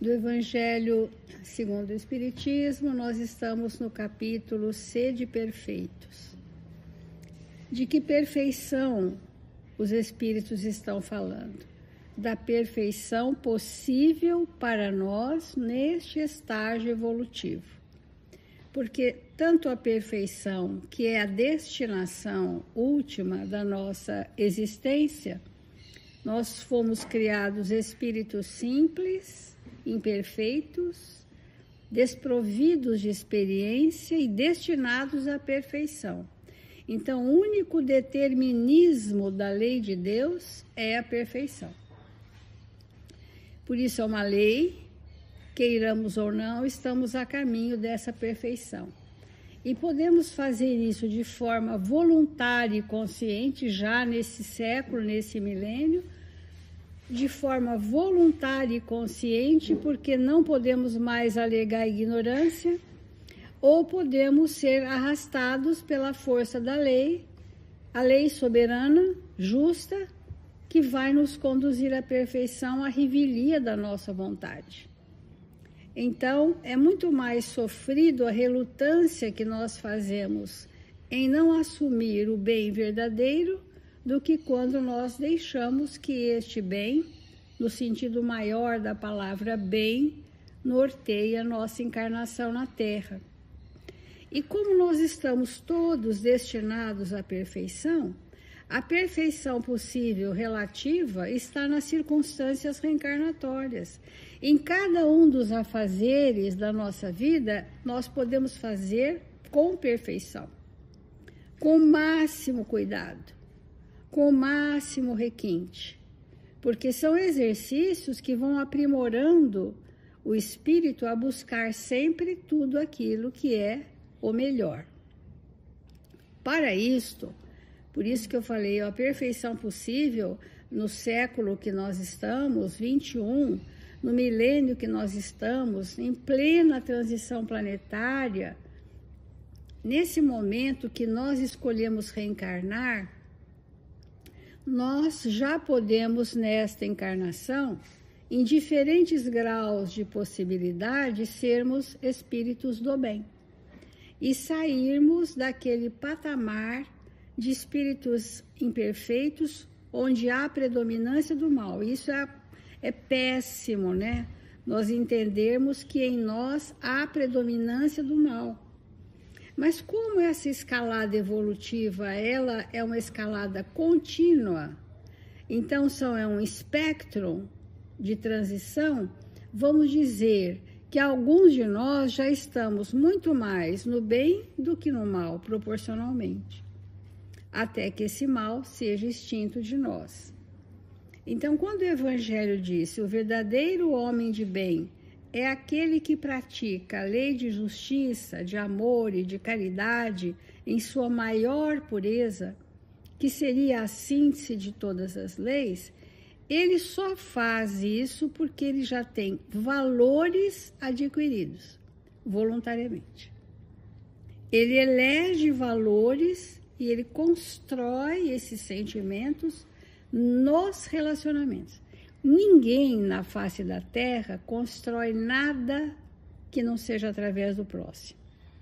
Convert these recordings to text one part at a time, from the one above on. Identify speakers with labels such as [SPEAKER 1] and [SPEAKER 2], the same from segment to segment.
[SPEAKER 1] do Evangelho segundo o Espiritismo, nós estamos no capítulo Sede Perfeitos. De que perfeição os Espíritos estão falando? Da perfeição possível para nós neste estágio evolutivo. Porque tanto a perfeição, que é a destinação última da nossa existência, nós fomos criados espíritos simples, imperfeitos, desprovidos de experiência e destinados à perfeição. Então, o único determinismo da lei de Deus é a perfeição. Por isso é uma lei, queiramos ou não, estamos a caminho dessa perfeição. E podemos fazer isso de forma voluntária e consciente já nesse século, nesse milênio, de forma voluntária e consciente, porque não podemos mais alegar ignorância, ou podemos ser arrastados pela força da lei, a lei soberana, justa, que vai nos conduzir à perfeição, à revelia da nossa vontade. Então, é muito mais sofrido a relutância que nós fazemos em não assumir o bem verdadeiro do que quando nós deixamos que este bem, no sentido maior da palavra bem, norteie a nossa encarnação na Terra. E como nós estamos todos destinados à perfeição, a perfeição possível relativa está nas circunstâncias reencarnatórias. Em cada um dos afazeres da nossa vida, nós podemos fazer com perfeição, com o máximo cuidado, com o máximo requinte, porque são exercícios que vão aprimorando o espírito a buscar sempre tudo aquilo que é o melhor. Para isto, por isso que eu falei, a perfeição possível no século que nós estamos, 21, no milênio que nós estamos, em plena transição planetária, nesse momento que nós escolhemos reencarnar, nós já podemos, nesta encarnação, em diferentes graus de possibilidade, sermos espíritos do bem e sairmos daquele patamar de espíritos imperfeitos, onde há predominância do mal. Isso é péssimo, né? Nós entendermos que em nós há predominância do mal. Mas como essa escalada evolutiva, ela é uma escalada contínua, então é um espectro de transição, vamos dizer que alguns de nós já estamos muito mais no bem do que no mal, proporcionalmente, até que esse mal seja extinto de nós. Então, quando o Evangelho diz: o verdadeiro homem de bem é aquele que pratica a lei de justiça, de amor e de caridade em sua maior pureza, que seria a síntese de todas as leis, ele só faz isso porque ele já tem valores adquiridos, voluntariamente. Ele elege valores e ele constrói esses sentimentos nos relacionamentos. Ninguém na face da Terra constrói nada que não seja através do próximo.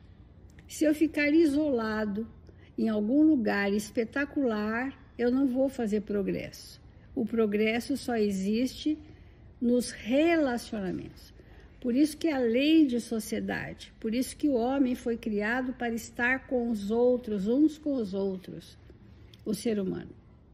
[SPEAKER 1] Se eu ficar isolado em algum lugar espetacular, eu não vou fazer progresso. O progresso só existe nos relacionamentos. Por isso que a lei de sociedade, por isso que o homem foi criado para estar com os outros, uns com os outros, o ser humano.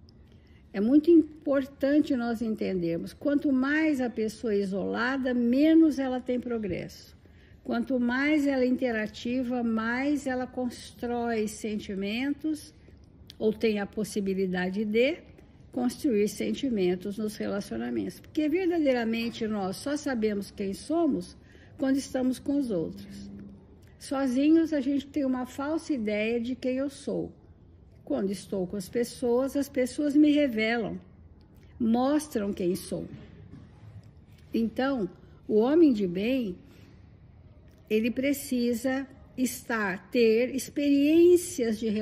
[SPEAKER 1] É muito importante nós entendermos, quanto mais a pessoa é isolada, menos ela tem progresso. Quanto mais ela é interativa, mais ela constrói sentimentos, ou tem a possibilidade de construir sentimentos nos relacionamentos. Porque verdadeiramente nós só sabemos quem somos quando estamos com os outros. Sozinhos a gente tem uma falsa ideia de quem eu sou. Quando estou com as pessoas me revelam, mostram quem sou. Então, o homem de bem, ele precisa ter experiências de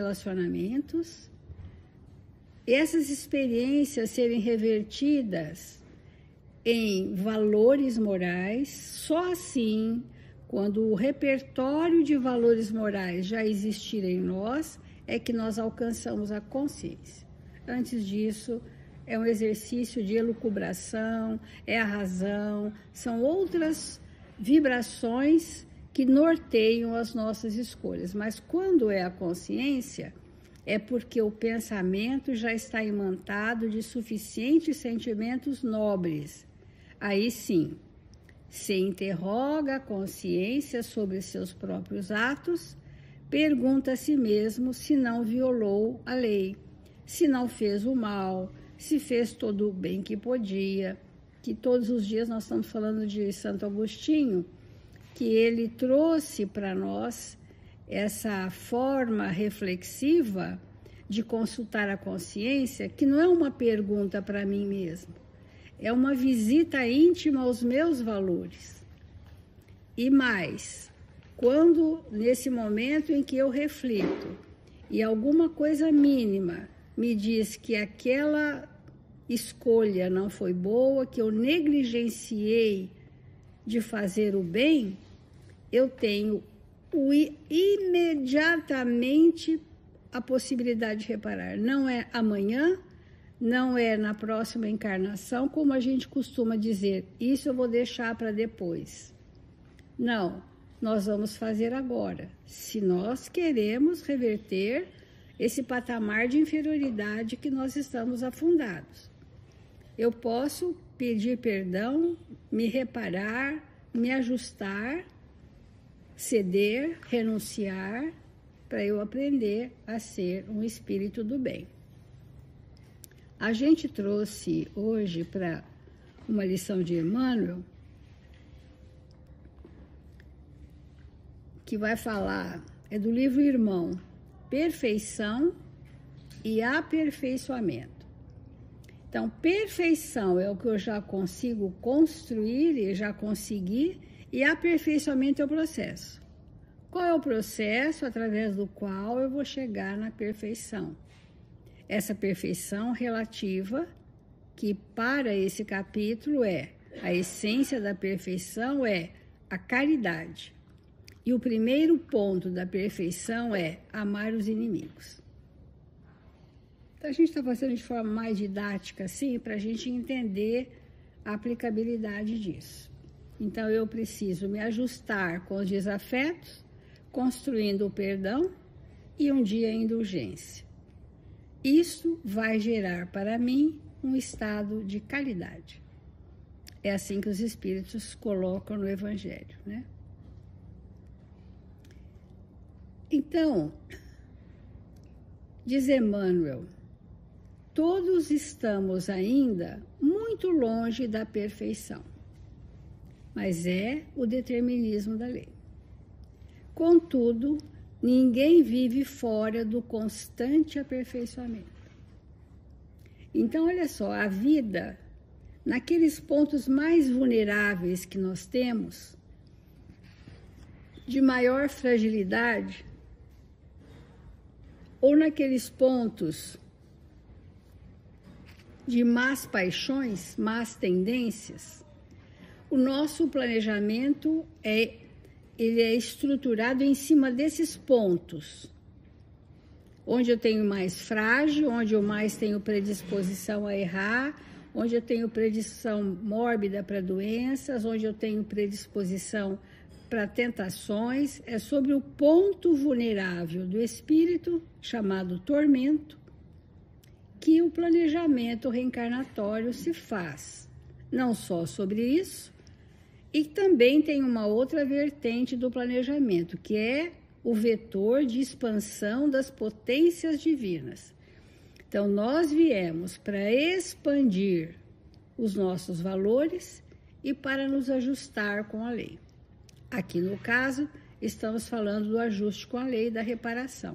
[SPEAKER 1] relacionamentos, e essas experiências serem revertidas em valores morais. Só assim, quando o repertório de valores morais já existir em nós, é que nós alcançamos a consciência. Antes disso, é um exercício de elucubração, é a razão, são outras vibrações que norteiam as nossas escolhas. Mas quando é a consciência, é porque o pensamento já está imantado de suficientes sentimentos nobres. Aí sim, se interroga a consciência sobre seus próprios atos, pergunta a si mesmo se não violou a lei, se não fez o mal, se fez todo o bem que podia. Que todos os dias nós estamos falando de Santo Agostinho, que ele trouxe para nós essa forma reflexiva de consultar a consciência, que não é uma pergunta para mim mesmo, é uma visita íntima aos meus valores. E mais, quando nesse momento em que eu reflito e alguma coisa mínima me diz que aquela escolha não foi boa, que eu negligenciei de fazer o bem, eu tenho imediatamente a possibilidade de reparar. Não é amanhã, não é na próxima encarnação, como a gente costuma dizer, isso eu vou deixar para depois. Não, nós vamos fazer agora, se nós queremos reverter esse patamar de inferioridade que nós estamos afundados. Eu posso pedir perdão, me reparar, me ajustar, ceder, renunciar, para eu aprender a ser um espírito do bem. A gente trouxe hoje para uma lição de Emmanuel, que vai falar, é do livro Irmão, Perfeição e Aperfeiçoamento. Então, perfeição é o que eu já consigo construir e já consegui, e aperfeiçoamento é o processo. Qual é o processo através do qual eu vou chegar na perfeição? Essa perfeição relativa, que para esse capítulo é, a essência da perfeição é a caridade. E o primeiro ponto da perfeição é amar os inimigos. Então, a gente está fazendo de forma mais didática, assim, para a gente entender a aplicabilidade disso. Então, eu preciso me ajustar com os desafetos, construindo o perdão e um dia a indulgência. Isso vai gerar para mim um estado de caridade. É assim que os espíritos colocam no Evangelho, né? Então, diz Emmanuel, todos estamos ainda muito longe da perfeição, mas é o determinismo da lei. Contudo, ninguém vive fora do constante aperfeiçoamento. Então, olha só, a vida, naqueles pontos mais vulneráveis que nós temos, de maior fragilidade, ou naqueles pontos de más paixões, más tendências, o nosso planejamento ele é estruturado em cima desses pontos, onde eu tenho mais frágil, onde eu mais tenho predisposição a errar, onde eu tenho predisposição mórbida para doenças, onde eu tenho predisposição para tentações. É sobre o ponto vulnerável do espírito, chamado tormento, que o planejamento reencarnatório se faz. Não só sobre isso, e também tem uma outra vertente do planejamento, que é o vetor de expansão das potências divinas. Então, nós viemos para expandir os nossos valores e para nos ajustar com a lei. Aqui, no caso, estamos falando do ajuste com a lei da reparação.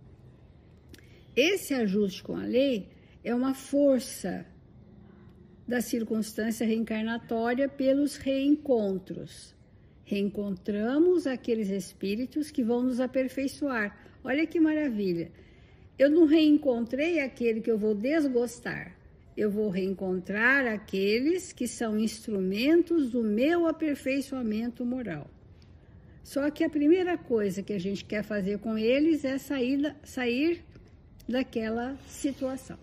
[SPEAKER 1] Esse ajuste com a lei é uma força da circunstância reencarnatória pelos reencontros. Reencontramos aqueles espíritos que vão nos aperfeiçoar. Olha que maravilha! Eu não reencontrei aquele que eu vou desgostar. eu vou reencontrar aqueles que são instrumentos do meu aperfeiçoamento moral. Só que a primeira coisa que a gente quer fazer com eles é sair daquela situação.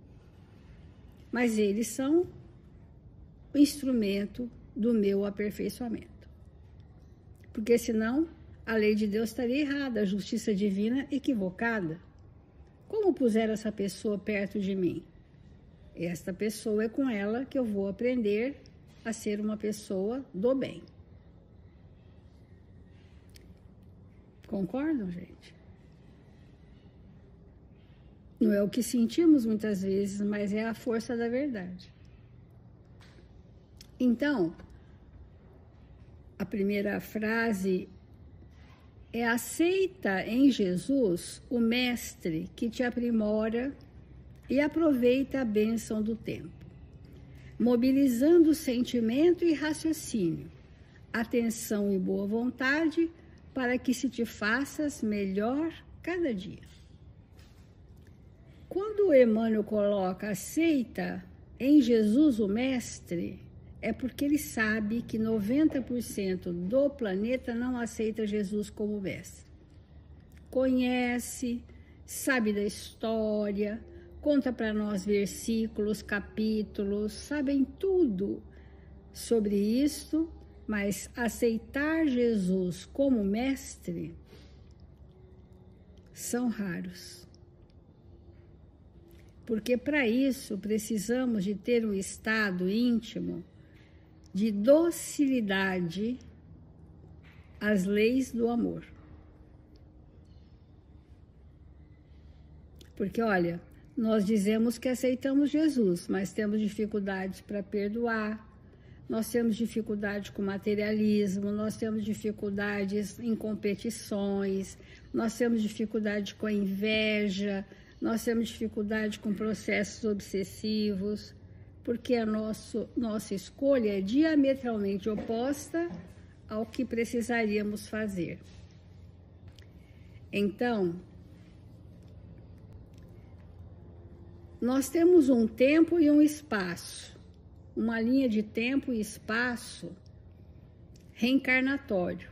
[SPEAKER 1] Mas eles são o instrumento do meu aperfeiçoamento. Porque senão a lei de Deus estaria errada, a justiça divina equivocada. Como puser essa pessoa perto de mim? Esta pessoa é com ela que eu vou aprender a ser uma pessoa do bem. Concordam, gente? Não é o que sentimos muitas vezes, mas é a força da verdade. Então, a primeira frase é: aceita em Jesus o Mestre que te aprimora e aproveita a bênção do tempo, mobilizando sentimento e raciocínio, atenção e boa vontade, para que se te faças melhor cada dia. Quando Emmanuel coloca aceita em Jesus o Mestre, é porque ele sabe que 90% do planeta não aceita Jesus como mestre. Conhece, sabe da história, conta para nós versículos, capítulos, sabem tudo sobre isto, mas aceitar Jesus como mestre são raros. Porque para isso precisamos de ter um estado íntimo de docilidade às leis do amor. Porque, olha, nós dizemos que aceitamos Jesus, mas temos dificuldades para perdoar, nós temos dificuldade com materialismo, nós temos dificuldades em competições, nós temos dificuldade com a inveja, nós temos dificuldade com processos obsessivos, porque a nossa escolha é diametralmente oposta ao que precisaríamos fazer. Então, nós temos um tempo e um espaço, uma linha de tempo e espaço reencarnatório.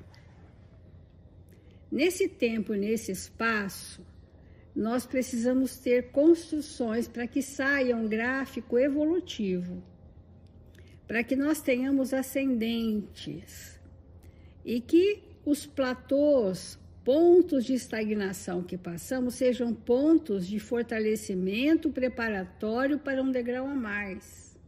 [SPEAKER 1] Nesse tempo e nesse espaço, nós precisamos ter construções para que saia um gráfico evolutivo, para que nós tenhamos ascendentes e que os platôs, pontos de estagnação que passamos, sejam pontos de fortalecimento preparatório para um degrau a mais.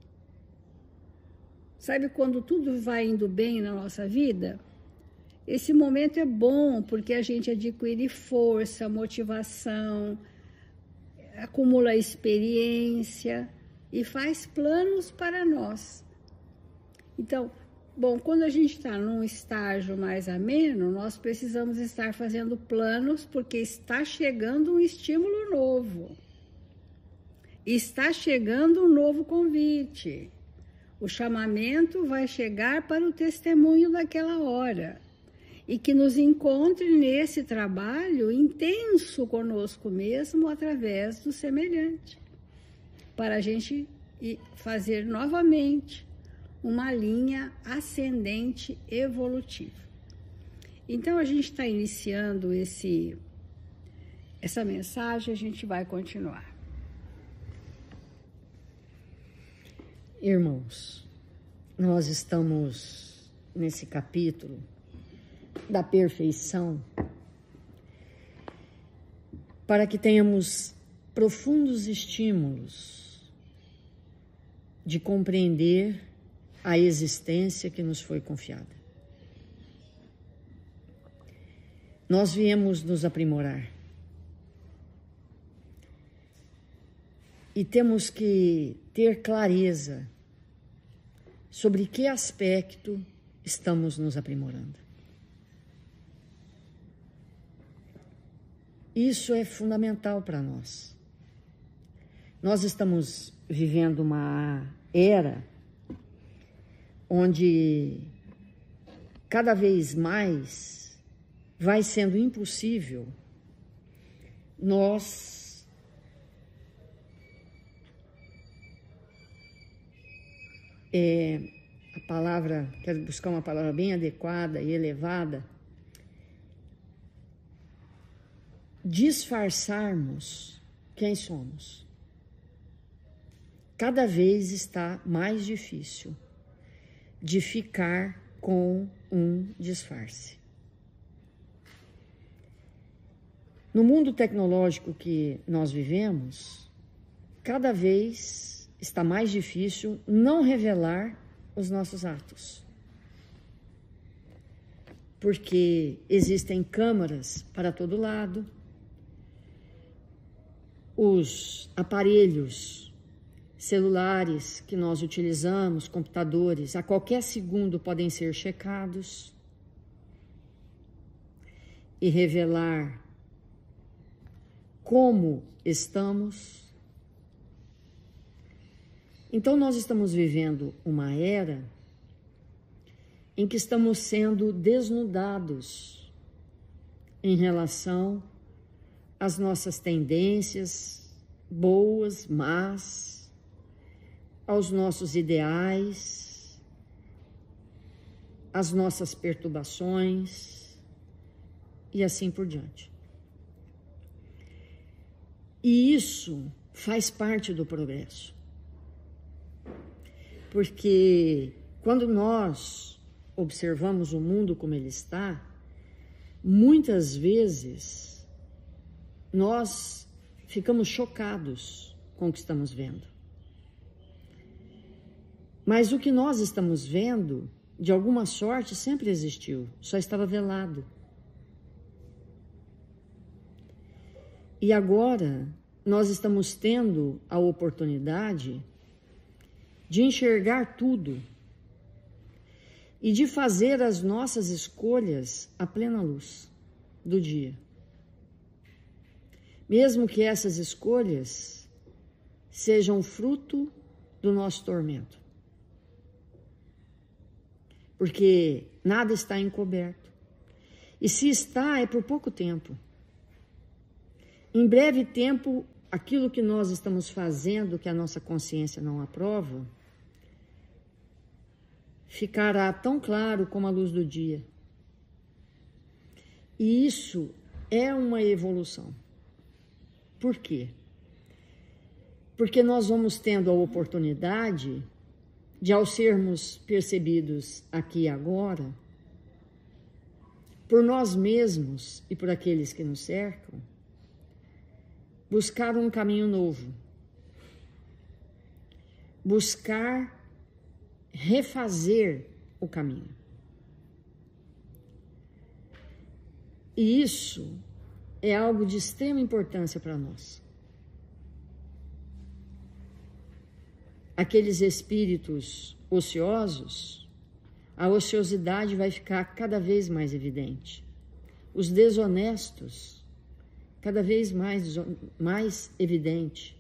[SPEAKER 1] Sabe quando tudo vai indo bem na nossa vida? Esse momento é bom porque a gente adquire força, motivação, acumula experiência e faz planos para nós. Então, bom, quando a gente está num estágio mais ameno, nós precisamos estar fazendo planos porque está chegando um estímulo novo. Está chegando um novo convite. O chamamento vai chegar para o testemunho daquela hora. E que nos encontre nesse trabalho intenso conosco mesmo, através do semelhante, para a gente fazer novamente uma linha ascendente evolutiva. Então, a gente está iniciando essa mensagem, a gente vai continuar.
[SPEAKER 2] Irmãos, nós estamos nesse capítulo da perfeição, para que tenhamos profundos estímulos de compreender a existência que nos foi confiada. Nós viemos nos aprimorar e temos que ter clareza sobre que aspecto estamos nos aprimorando. Isso é fundamental para nós. Nós estamos vivendo uma era onde cada vez mais vai sendo impossível nós a palavra, quero buscar uma palavra bem adequada e elevada, disfarçarmos quem somos. Cada vez está mais difícil de ficar com um disfarce. No mundo tecnológico que nós vivemos, cada vez está mais difícil não revelar os nossos atos. Porque existem câmeras para todo lado, os aparelhos celulares que nós utilizamos, computadores, a qualquer segundo podem ser checados e revelar como estamos. Então, nós estamos vivendo uma era em que estamos sendo desnudados em relação às nossas tendências, boas, más, aos nossos ideais, às nossas perturbações e assim por diante. E isso faz parte do progresso. Porque quando nós observamos o mundo como ele está, muitas vezes nós ficamos chocados com o que estamos vendo. Mas o que nós estamos vendo, de alguma sorte, sempre existiu, só estava velado. E agora nós estamos tendo a oportunidade de enxergar tudo e de fazer as nossas escolhas à plena luz do dia. Mesmo que essas escolhas sejam fruto do nosso tormento. Porque nada está encoberto. E se está, é por pouco tempo. Em breve tempo, aquilo que nós estamos fazendo, que a nossa consciência não aprova, ficará tão claro como a luz do dia. E isso é uma evolução. Por quê? Porque nós vamos tendo a oportunidade de, ao sermos percebidos aqui e agora, por nós mesmos e por aqueles que nos cercam, buscar um caminho novo, buscar refazer o caminho. E isso é algo de extrema importância para nós. Aqueles espíritos ociosos, a ociosidade vai ficar cada vez mais evidente. Os desonestos, cada vez mais evidente.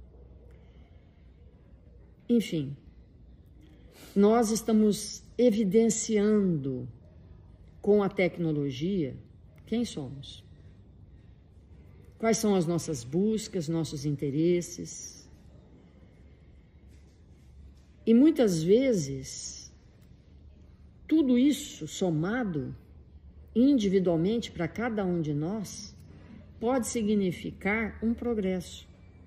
[SPEAKER 2] Enfim, nós estamos evidenciando com a tecnologia quem somos. Quais são as nossas buscas, nossos interesses. E muitas vezes, tudo isso somado individualmente para cada um de nós, pode significar um progresso,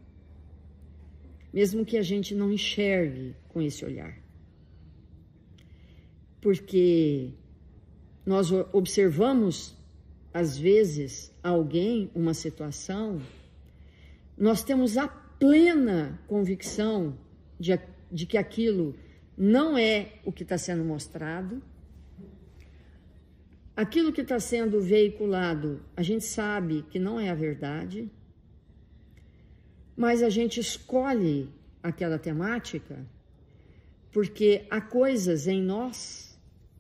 [SPEAKER 2] mesmo que a gente não enxergue com esse olhar. Porque nós observamos, às vezes, alguém, uma situação, nós temos a plena convicção de que aquilo não é o que está sendo mostrado. Aquilo que está sendo veiculado, a gente sabe que não é a verdade, mas a gente escolhe aquela temática porque há coisas em nós,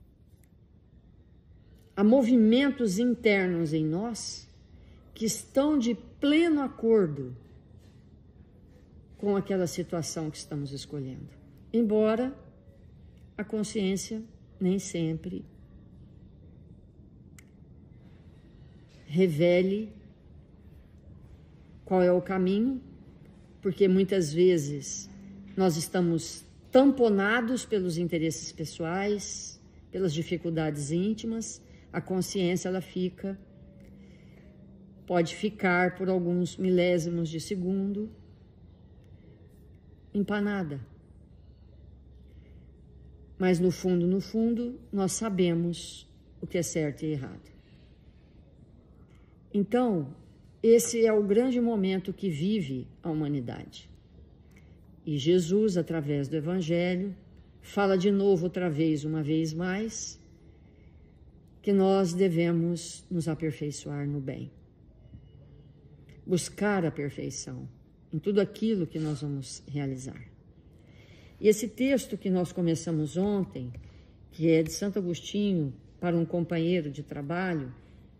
[SPEAKER 2] há movimentos internos em nós que estão de pleno acordo com aquela situação que estamos escolhendo. Embora a consciência nem sempre revele qual é o caminho, porque muitas vezes nós estamos tamponados pelos interesses pessoais, pelas dificuldades íntimas, a consciência ela pode ficar por alguns milésimos de segundo empanada. Mas no fundo, nós sabemos o que é certo e errado. Então, esse é o grande momento que vive a humanidade. E Jesus, através do Evangelho, fala de novo, uma vez mais, que nós devemos nos aperfeiçoar no bem. Buscar a perfeição em tudo aquilo que nós vamos realizar. E esse texto que nós começamos ontem, que é de Santo Agostinho para um companheiro de trabalho,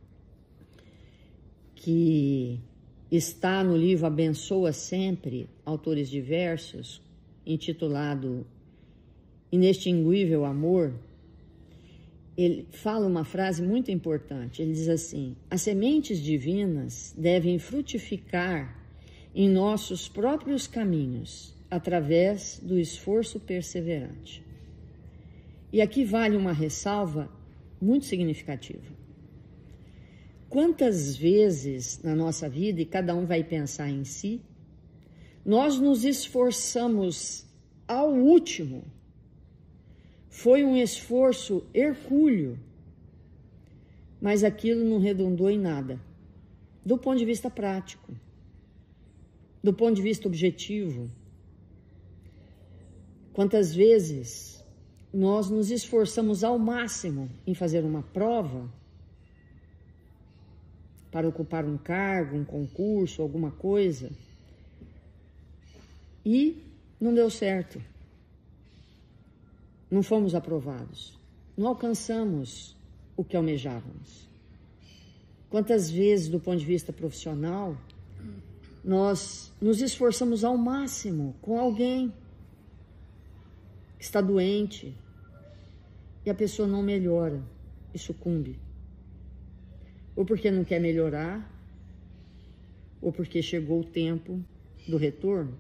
[SPEAKER 2] que está no livro Abençoa Sempre, Autores Diversos, intitulado Inextinguível Amor, ele fala uma frase muito importante. Ele diz assim: as sementes divinas devem frutificar em nossos próprios caminhos, através do esforço perseverante. E aqui vale uma ressalva muito significativa. Quantas vezes na nossa vida, e cada um vai pensar em si, nós nos esforçamos ao último. Foi um esforço hercúleo, mas aquilo não redundou em nada, do ponto de vista prático, do ponto de vista objetivo. Quantas vezes nós nos esforçamos ao máximo em fazer uma prova para ocupar um cargo, um concurso, alguma coisa, e não deu certo. Não fomos aprovados. Não alcançamos o que almejávamos. Quantas vezes, do ponto de vista profissional, nós nos esforçamos ao máximo com alguém que está doente e a pessoa não melhora e sucumbe. Ou porque não quer melhorar, ou porque chegou o tempo do retorno.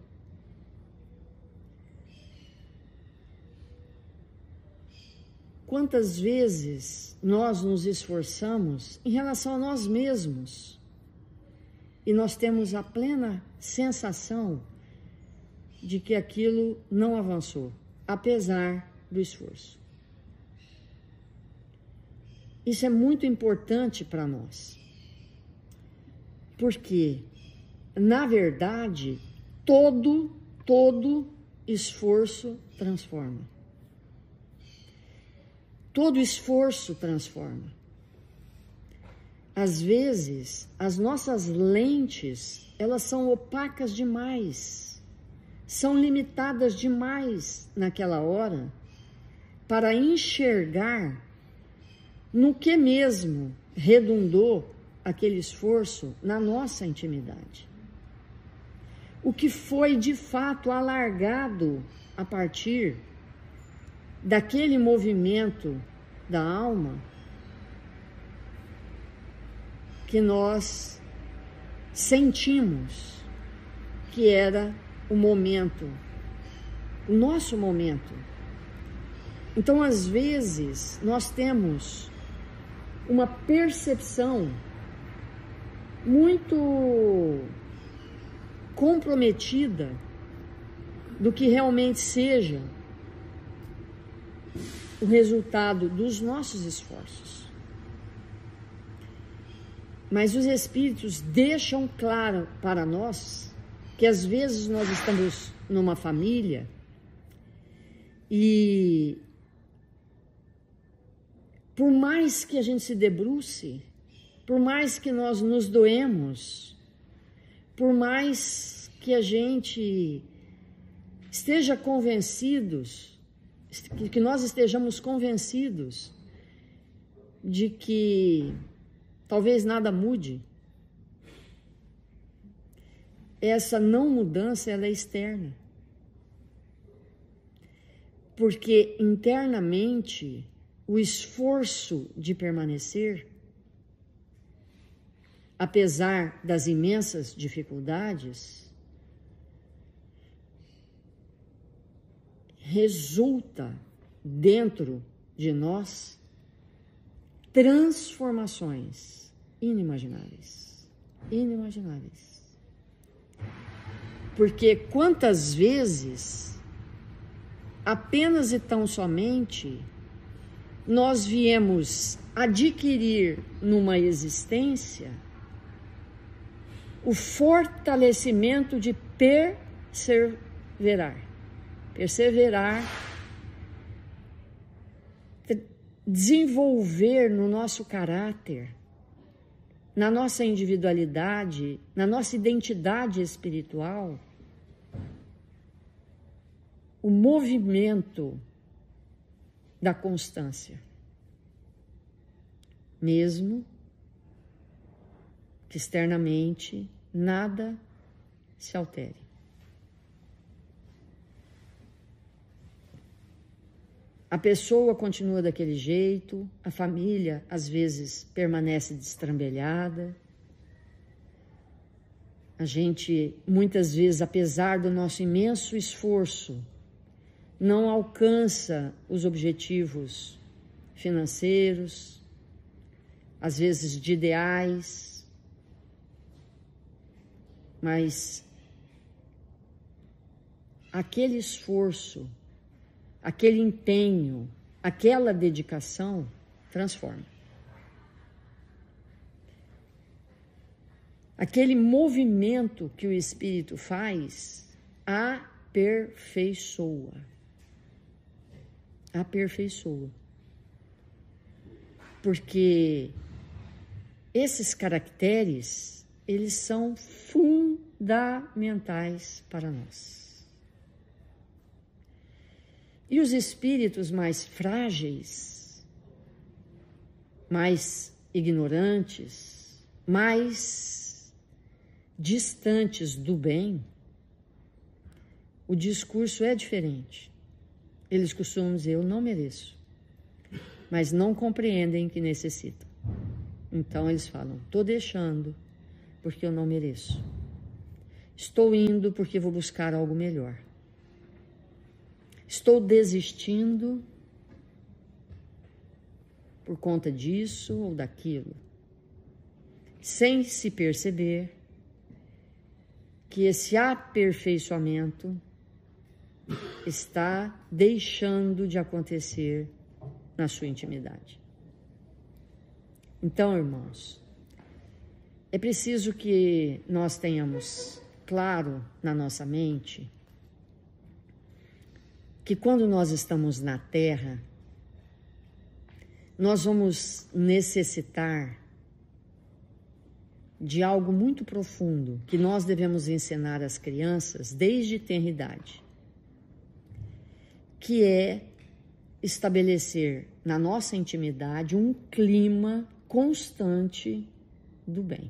[SPEAKER 2] Quantas vezes nós nos esforçamos em relação a nós mesmos e nós temos a plena sensação de que aquilo não avançou, apesar do esforço. Isso é muito importante para nós, porque, na verdade, todo esforço transforma. Todo esforço transforma. Às vezes, as nossas lentes, elas são opacas demais, são limitadas demais naquela hora para enxergar no que mesmo redundou aquele esforço na nossa intimidade. O que foi de fato alargado a partir daquele movimento da alma que nós sentimos que era o momento, o nosso momento. Então, às vezes, nós temos uma percepção muito comprometida do que realmente seja o resultado dos nossos esforços. Mas os Espíritos deixam claro para nós que às vezes nós estamos numa família e por mais que a gente se debruce, por mais que nós nos doemos, por mais que a gente esteja convencidos, que nós estejamos convencidos de que talvez nada mude, essa não mudança ela é externa. Porque internamente o esforço de permanecer, apesar das imensas dificuldades, resulta dentro de nós transformações inimagináveis. Inimagináveis. Porque quantas vezes, apenas e tão somente, nós viemos adquirir numa existência o fortalecimento de perseverar. Perseverar, desenvolver no nosso caráter, na nossa individualidade, na nossa identidade espiritual, o movimento da constância, mesmo que externamente nada se altere. A pessoa continua daquele jeito, a família às vezes permanece destrambelhada. A gente, muitas vezes, apesar do nosso imenso esforço, não alcança os objetivos financeiros, às vezes de ideais, mas aquele esforço, aquele empenho, aquela dedicação transforma. Aquele movimento que o Espírito faz aperfeiçoa. Aperfeiçoa. Porque esses caracteres, eles são fundamentais para nós. E os espíritos mais frágeis, mais ignorantes, mais distantes do bem, o discurso é diferente. Eles costumam dizer, eu não mereço, mas não compreendem que necessitam. Então eles falam, estou deixando porque eu não mereço. Estou indo porque vou buscar algo melhor. Estou desistindo por conta disso ou daquilo, sem se perceber que esse aperfeiçoamento está deixando de acontecer na sua intimidade. Então, irmãos, é preciso que nós tenhamos claro na nossa mente que quando nós estamos na Terra, nós vamos necessitar de algo muito profundo que nós devemos ensinar às crianças desde tenra idade, que é estabelecer na nossa intimidade um clima constante do bem.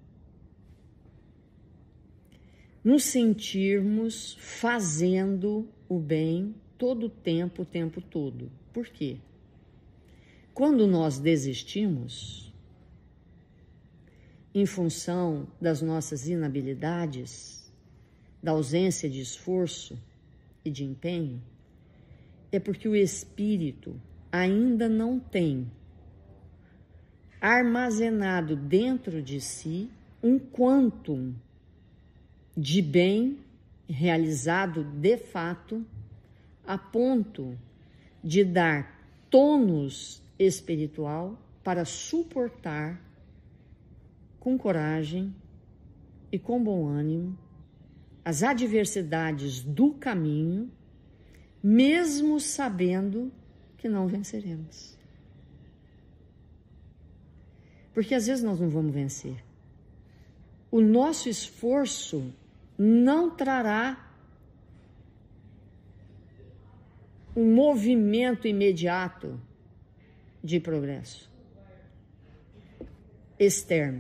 [SPEAKER 2] Nos sentirmos fazendo o bem todo o tempo todo. Por quê? Quando nós desistimos, em função das nossas inabilidades, da ausência de esforço e de empenho, é porque o espírito ainda não tem armazenado dentro de si um quantum de bem realizado de fato, a ponto de dar tônus espiritual para suportar com coragem e com bom ânimo as adversidades do caminho, mesmo sabendo que não venceremos. Porque às vezes nós não vamos vencer. O nosso esforço não trará um movimento imediato de progresso externo,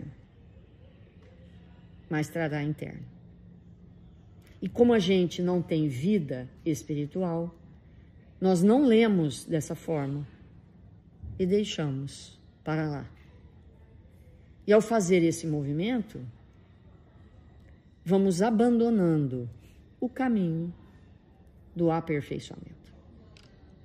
[SPEAKER 2] mas trará interno. E como a gente não tem vida espiritual, nós não lemos dessa forma e deixamos para lá. E ao fazer esse movimento, vamos abandonando o caminho do aperfeiçoamento.